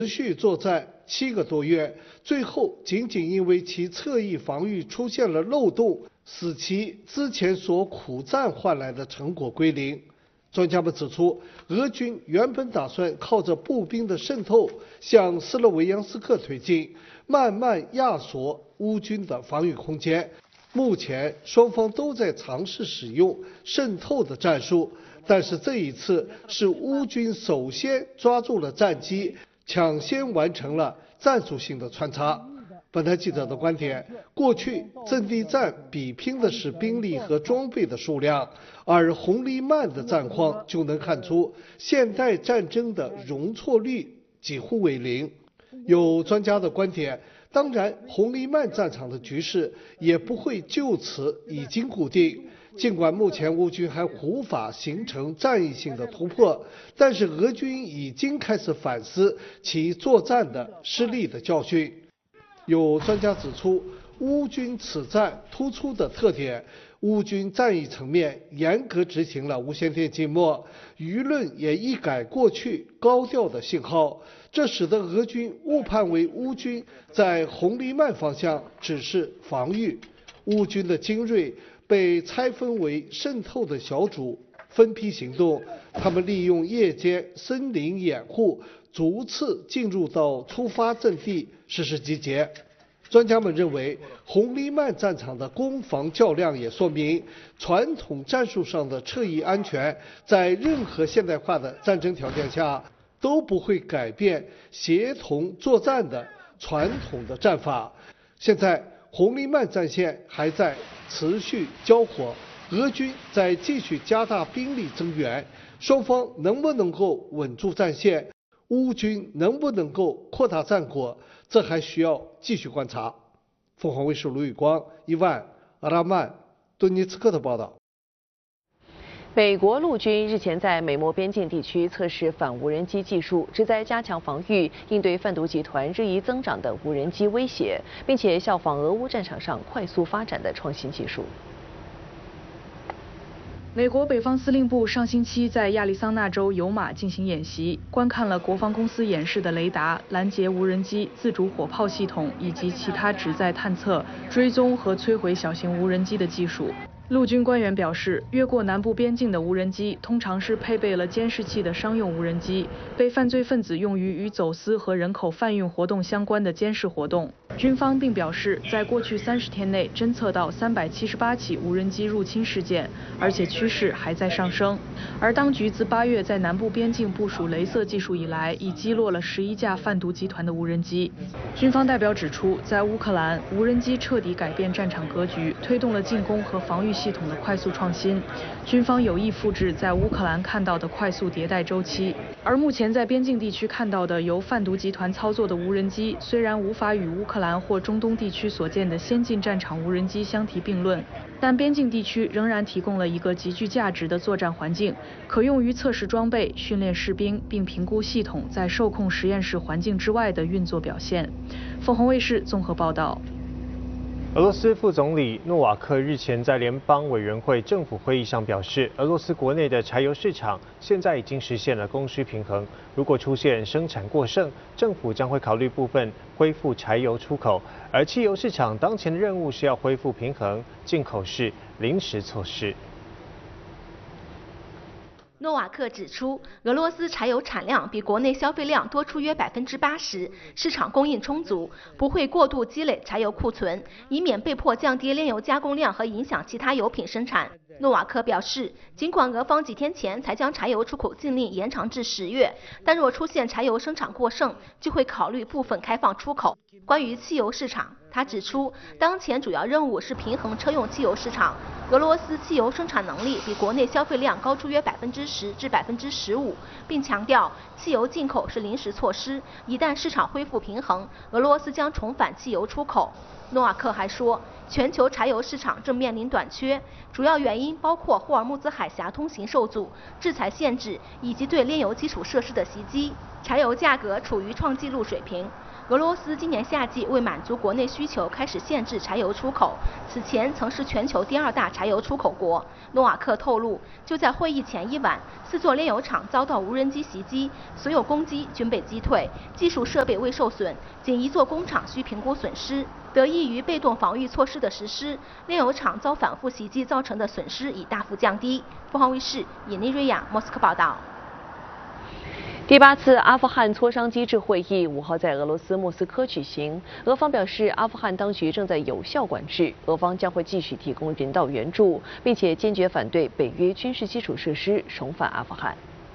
持续作战7个多月，最后仅仅因为其侧翼防御出现了漏洞，使其之前所苦战换来的成果归零。专家们指出，俄军原本打算靠着步兵的渗透向斯洛维扬斯克推进，慢慢压缩乌军的防御空间。目前双方都在尝试使用渗透的战术，但是这一次是乌军首先抓住了战机，抢先完成了战术性的穿插。本台记者的观点，过去阵地战比拼的是兵力和装备的数量，而红利曼的战况就能看出现代战争的容错率几乎为0。有专家的观点，当然红利曼战场的局势也不会就此已经固定，尽管目前乌军还无法形成战役性的突破，但是俄军已经开始反思其作战的失利的教训。有专家指出，乌军此战突出的特点，乌军战役层面严格执行了无线电静默，舆论也一改过去高调的信号，这使得俄军误判为乌军在红利曼方向只是防御。乌军的精锐被拆分为渗透的小组，分批行动，他们利用夜间森林掩护，逐次进入到出发阵地实施集结。专家们认为，红利曼战场的攻防较量也说明，传统战术上的侧翼安全在任何现代化的战争条件下都不会改变协同作战的传统的战法。现在红利曼战线还在持续交火，俄军在继续加大兵力增援，双方能不能够稳住战线，乌军能不能够扩大战果，这还需要继续观察。凤凰卫视卢宇光、伊万、阿拉曼、顿涅茨克的报道。 美国陆军日前在美墨边境地区测试反无人机技术，旨在加强防御，应对贩毒集团日益增长的无人机威胁，并且效仿俄乌战场上快速发展的创新技术。 美国北方司令部上星期在亚利桑那州尤马进行演习，观看了国防公司演示的雷达、拦截无人机、自主火炮系统以及其他旨在探测、追踪和摧毁小型无人机的技术。陆军官员表示，越过南部边境的无人机通常是配备了监视器的商用无人机，被犯罪分子用于与走私和人口贩运活动相关的监视活动。军方并表示，在过去30天内侦测到378起无人机入侵事件，而且趋势还在上升。而当局自8月在南部边境部署雷瑟技术以来，已击落了11架贩毒集团的无人机。军方代表指出，在乌克兰，无人机彻底改变战场格局，推动了进攻和防御系统的快速创新。军方有意复制在乌克兰看到的快速迭代周期。而目前在边境地区看到的由贩毒集团操作的无人机，虽然无法与乌克兰或中东地区所见的先进战场无人机相提并论，但边境地区仍然提供了一个极具价值的作战环境，可用于测试装备、训练士兵，并评估系统在受控实验室环境之外的运作表现。凤凰卫视综合报道。 俄罗斯副总理诺瓦克日前在联邦委员会政府会议上表示，俄罗斯国内的柴油市场现在已经实现了供需平衡，如果出现生产过剩，政府将会考虑部分恢复柴油出口，而汽油市场当前的任务是要恢复平衡，进口是临时措施。 诺瓦克指出，俄罗斯柴油产量比国内消费量多出约80%，市场供应充足，不会过度积累柴油库存，以免被迫降低炼油加工量和影响其他油品生产。诺瓦克表示，尽管俄方几天前才将柴油出口禁令延长至10月，但若出现柴油生产过剩，就会考虑部分开放出口。关于汽油市场，他指出，当前主要任务是平衡车用汽油市场。俄罗斯汽油生产能力比国内消费量高出约10%至15%，并强调汽油进口是临时措施，一旦市场恢复平衡，俄罗斯将重返汽油出口。诺瓦克还说，全球柴油市场正面临短缺，主要原因包括霍尔木兹海峡通行受阻、制裁限制以及对炼油基础设施的袭击。 柴油价格处于创纪录水平。俄罗斯今年夏季为满足国内需求，开始限制柴油出口。此前曾是全球第2大柴油出口国。诺瓦克透露，就在会议前一晚，4座炼油厂遭到无人机袭击，所有攻击均被击退，技术设备未受损，仅1座工厂需评估损失。得益于被动防御措施的实施，炼油厂遭反复袭击造成的损失已大幅降低。凤凰卫视尹丽瑞亚莫斯科报道。 第8次阿富汗磋商机制会议5号在俄罗斯莫斯科举行。俄方表示，阿富汗当局正在有效管制，俄方将会继续提供人道援助，并且坚决反对北约军事基础设施重返阿富汗。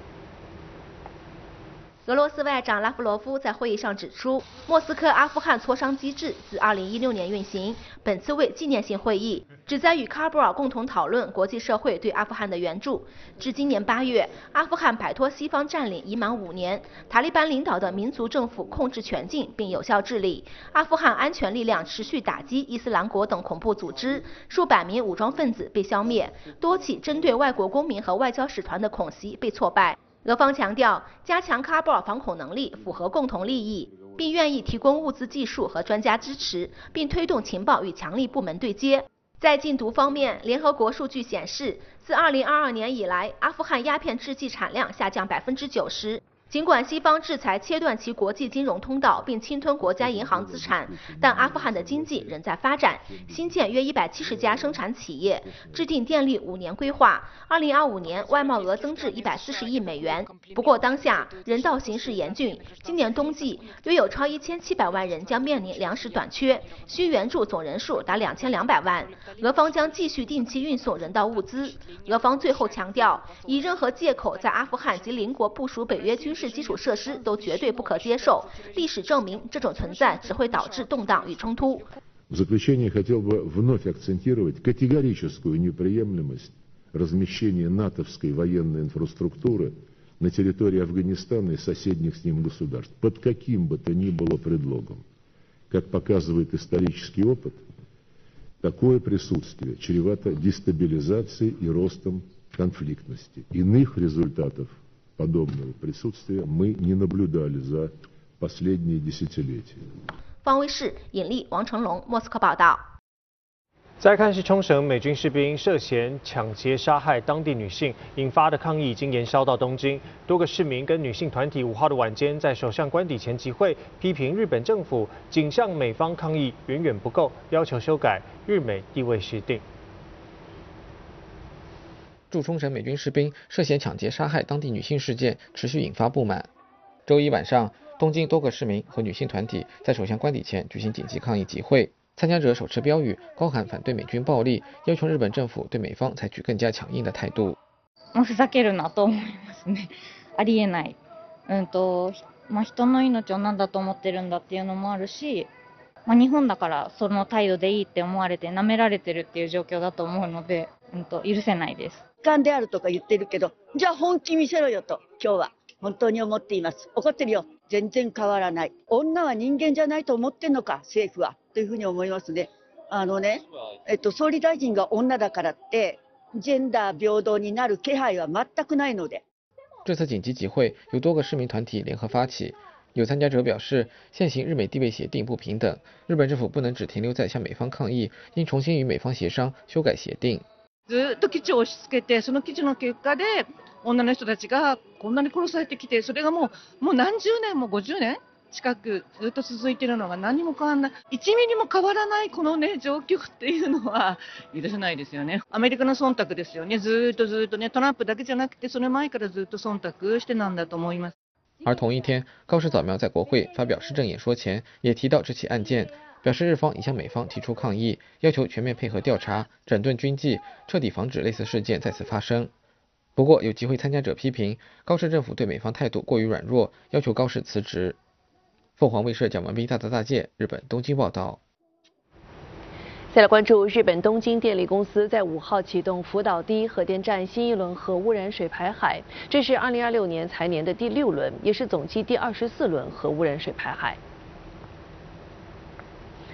俄罗斯外长拉夫罗夫在会议上指出，莫斯科阿富汗磋商机制自2016年运行，本次为纪念性会议，旨在与喀布尔共同讨论国际社会对阿富汗的援助。至今年8月，阿富汗摆脱西方占领已满5年，塔利班领导的民族政府控制全境并有效治理，阿富汗安全力量持续打击伊斯兰国等恐怖组织，数百名武装分子被消灭，多起针对外国公民和外交使团的恐袭被挫败。俄方强调，加强喀布尔防恐能力符合共同利益，并愿意提供物资、技术和专家支持，并推动情报与强力部门对接。在禁毒方面，联合国数据显示，自2022年以来，阿富汗鸦片制剂产量下降90%。尽管西方制裁切断其国际金融通道并侵吞国家银行资产，但阿富汗的经济仍在发展，新建约170家生产企业，制定电力5年规划。2025年外贸额增至140亿美元。不过当下人道形势严峻，今年冬季约有超1700万人将面临粮食短缺，需援助总人数达2200万。俄方将继续定期运送人道物资。俄方最后强调，以任何借口在阿富汗及邻国部署北约军事基础设施都绝对不可接受。历史证明，这种存在只会导致动荡与冲突。 В заключение хотел бы вновь акцентировать категорическую неприемлемость размещения натовской военной инфраструктуры на территории Афганистана и соседних с ним государств под каким бы то ни было предлогом. Как показывает исторический опыт, такое присутствие чревато дестабилизацией и ростом конфликтности. Иных результатов подобного присутствия мы не наблюдали за последние десятилетия. 方卫视尹丽、王成龙莫斯科报道。 再看是冲绳美军士兵涉嫌抢劫杀害当地女性引发的抗议已经延烧到东京，多个市民跟女性团体5号的晚间在首相官邸前集会，批评日本政府仅向美方抗议远远不够，要求修改日美地位协定。 驻冲绳美军士兵涉嫌抢劫杀害当地女性事件持续引发不满。周一晚上，东京多个市民和女性团体在首相官邸前举行紧急抗议集会，参加者手持标语，高喊反对美军暴力，要求日本政府对美方采取更加强硬的态度。 ふざけるなと思いますね。ありえない。人の命を何だと思ってるんだっていうのもあるし、日本だからその態度でいいって思われて舐められてるっていう状況だと思うので、許せないです。 悲観であるとか言ってるけど、じゃあ本気見せろよと今日は本当に思っています。怒ってるよ。全然変わらない。女は人間じゃないと思ってんのか政府はというふうに思いますね。総理大臣が女だからってジェンダー平等になる気配は全くないので。 这次紧急集会由多个市民团体联合发起。有参加者表示，现行日美地位协定不平等，日本政府不能只停留在向美方抗议，应重新与美方协商修改协定。 ずっと基地を押し付けて、その基地の結果で女の人たちがこんなに殺されてきて、それがもう何十年も50年近くずっと続いているのが何も変わらない、1ミリも変わらないこのね状況っていうのは許せないですよね。アメリカの忖度ですよね。ずっとね、トランプだけじゃなくてその前からずっと忖度してなんだと思います。 而同一天，高市早苗在国会发表施政演说前，也提到这起案件，表示日方已向美方提出抗议，要求全面配合调查、整顿军纪，彻底防止类似事件再次发生。不过，有集会参加者批评高市政府对美方态度过于软弱，要求高市辞职。凤凰卫视蒋文斌、大泽大介，日本东京报道。 再来关注日本东京电力公司在5号启动福岛第一核电站新一轮核污染水排海，这是2026年财年的第6轮，也是总计第24轮核污染水排海。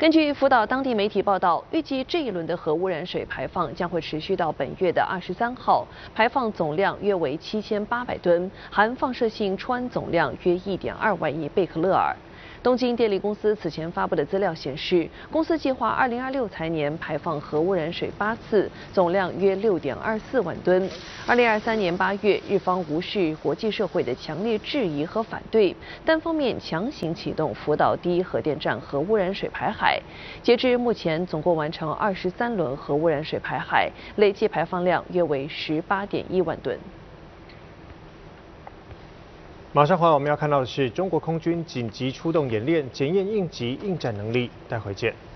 根据福岛当地媒体报道，预计这一轮的核污染水排放将会持续到本月的23号，排放总量约为7800吨，含放射性氚总量约1.2万亿贝克勒尔。东京电力公司此前发布的资料显示，公司计划2026财年排放核污染水8次，总量约6.24万吨。2023年8月，日方无视国际社会的强烈质疑和反对，单方面强行启动福岛第一核电站核污染水排海。截至目前，总共完成23轮核污染水排海，累计排放量约为18.1万吨。 马上回来，我们要看到的是中国空军紧急出动演练，检验应急应战能力。待会见。